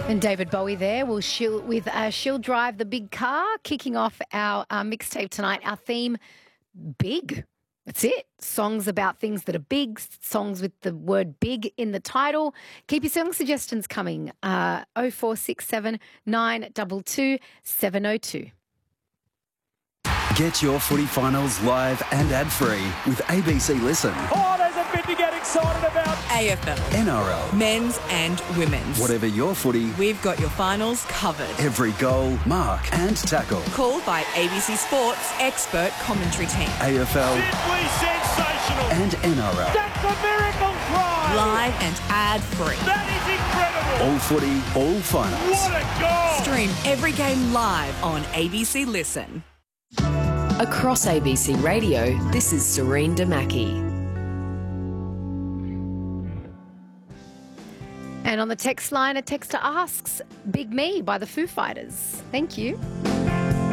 And David Bowie there will She'll Drive the Big Car, kicking off our mixtape tonight. Our theme, big. That's it. Songs about things that are big, songs with the word big in the title. Keep your song suggestions coming. 0467 922 702. Get your footy finals live and ad-free with ABC Listen. Oh, there's a bit to get excited about. AFL, NRL, men's and women's. whatever your footy, We've got your finals covered. every goal, mark and tackle. Called by ABC Sports expert commentary team. AFL Simply sensational. and NRL. That's a miracle try. Live and ad-free. That is incredible. All footy, all finals. What a goal. Stream every game live on ABC Listen. Across ABC Radio, this is Serene Damaki. And on the text line, a texter asks, Big Me by the Foo Fighters. Thank you.